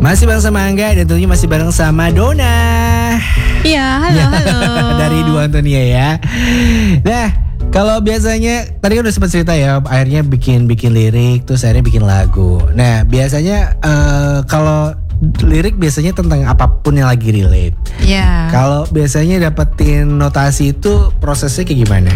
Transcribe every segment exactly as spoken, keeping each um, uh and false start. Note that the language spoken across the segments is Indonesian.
Masih bareng sama Angga dan tentunya masih bareng sama Dona. Iya, halo, halo. Dari Dua Antonia ya. Nah, kalau biasanya tadi kan udah sempat cerita ya, akhirnya bikin bikin lirik, terus akhirnya bikin lagu. Nah, biasanya uh, kalau lirik biasanya tentang apapun yang lagi relate. Iya. Kalau biasanya dapetin notasi itu prosesnya kayak gimana?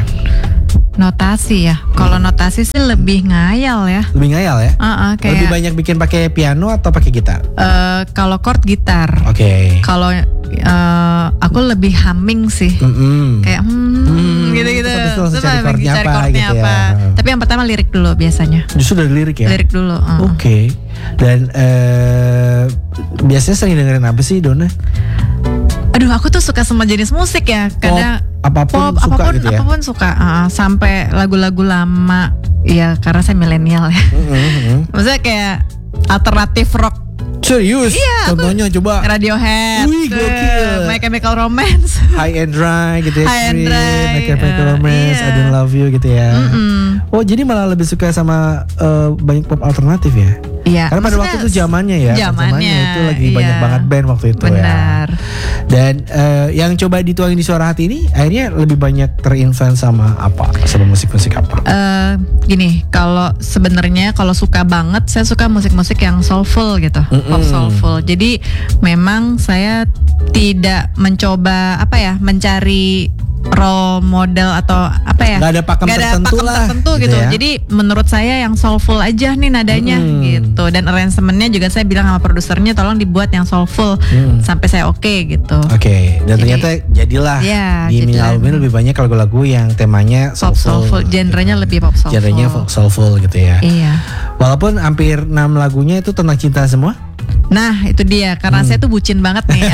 Notasi ya. Kalau notasi sih lebih ngayal ya. Lebih ngayal ya? Uh-uh, kayak, Lebih banyak bikin pakai piano atau pakai gitar? Uh, kalau chord gitar. Oke. Okay. Kalau uh, aku lebih humming sih. Mm-hmm. Kayak hmm, hmm, gitu-gitu. Terus Terus cari chordnya cari apa, chordnya gitu apa. ya. Tapi yang pertama lirik dulu biasanya. Justru dari lirik ya? Lirik dulu. Uh. Oke. Okay. Dan uh, biasanya sering dengerin apa sih, Dona? Aduh, aku tuh suka semua jenis musik ya. Kadang pop, apapun pop, suka apapun, gitu ya. Apapun suka. Uh, sampai lagu-lagu lama. Ya karena saya milenial ya. Mm-hmm. Maksudnya kayak alternatif rock. Serius? Iya. Contohnya coba. Radiohead. Wih, gokil. My Chemical Romance. High and Dry gitu ya. High and Dry. My Chemical uh, Romance. iya. I Don't Love You gitu ya. Mm-mm. Oh, jadi malah lebih suka sama uh, banyak pop alternatif ya? Iya. Karena pada waktu itu zamannya ya. Zamannya. Itu lagi iya. banyak banget band waktu itu. Benar. Ya. Dan uh, yang coba dituangin di Suara Hati ini akhirnya lebih banyak terinfluence sama apa? Sama musik-musik apa? Uh, gini, kalau sebenarnya kalau suka banget, saya suka musik-musik yang soulful gitu, Mm-mm. pop soulful. Jadi memang saya tidak mencoba apa ya, mencari role model atau apa ya? Gak ada pakem Gak ada tertentu pakem lah, tertentu gitu gitu. ya. Jadi menurut saya yang soulful aja nih nadanya Mm-mm. gitu. Dan arrangementnya juga saya bilang sama produsernya tolong dibuat yang soulful Mm. sampai saya oke okay, gitu. Oke, okay. Dan Jadi, ternyata jadilah ya, di mini jadilah. album ini lebih banyak lagu-lagu yang temanya Pop soulful. soulful, genrenya lebih pop soulful. Genrenya soulful gitu ya. Iya. Walaupun hampir enam lagunya itu tentang cinta semua. Nah itu dia, karena Hmm. saya tuh bucin banget nih.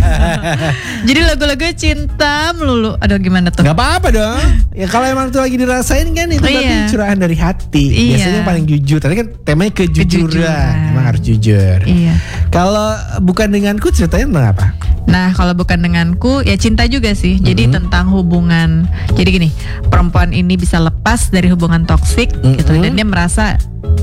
Jadi lagu-lagunya cinta melulu. Aduh gimana tuh? Gak apa-apa dong. Ya kalau emang tuh lagi dirasain kan itu Oh, berarti iya. curahan dari hati. Iya. Biasanya yang paling jujur. Tadi kan temanya kejujuran. Kejujuran. Emang harus jujur. Iya. Kalau bukan denganku ceritanya tentang apa? Nah kalau bukan denganku ya cinta juga sih. Jadi Mm-hmm. tentang hubungan. Jadi gini, perempuan ini bisa lepas dari hubungan toksik gitu, Mm-hmm. dan dia merasa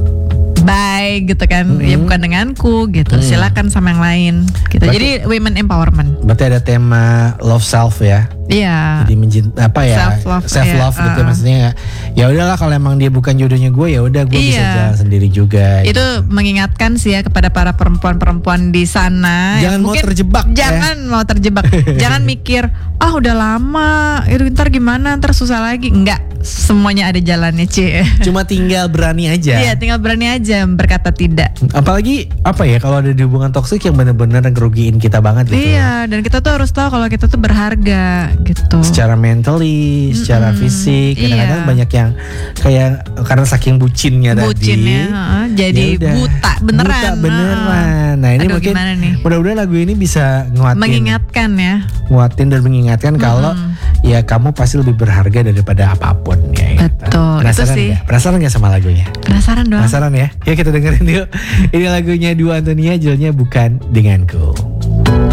bye gitu kan. Mm-hmm. Ya bukan denganku gitu. Mm. Silakan sama yang lain. Gitu. Berarti- Jadi women empowerment. Berarti ada tema love self ya. Iya. Jadi menjin- apa ya Self love, self love ya, gitu uh. maksudnya ya. Ya udahlah kalau emang dia bukan jodohnya gue ya udah gue bisa Iya. jalan sendiri juga. Itu mengingatkan sih ya kepada para perempuan-perempuan di sana. Jangan yang mau mungkin terjebak, ya. Jangan mau terjebak. Jangan mikir, ah udah lama, itu ntar gimana, ntar susah lagi. Enggak, semuanya ada jalannya, Ci. Cuma tinggal berani aja. Iya, tinggal berani aja berkata tidak. Apalagi apa ya kalau ada di hubungan toksik yang benar-benar ngerugiin kita banget gitu. Iya, dan kita tuh harus tahu kalau kita tuh berharga gitu. Secara mentally, secara Mm-mm, fisik, kadang-kadang iya. banyak yang kayak karena saking bucinnya tadi. Bucinnya, heeh, jadi ya udah, buta beneran. Buta beneran. heeh. Nah ini Aduh, mungkin gimana nih? mudah-mudahan lagu ini bisa nguatin, Mengingatkan ya. nguatin dan mengingatkan kalau ya kamu pasti lebih berharga daripada apapun ya. Betul, Penasaran itu sih. nggak? Penasaran nggak sama lagunya? Penasaran dong. Penasaran ya? Ya kita dengerin yuk. Ini lagunya Dua Antonia, judulnya Bukan Denganku.